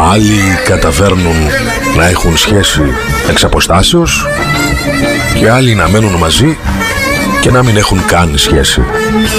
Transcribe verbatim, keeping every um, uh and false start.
Άλλοι καταφέρνουν να έχουν σχέση εξ αποστάσεως και άλλοι να μένουν μαζί και να μην έχουν καν σχέση.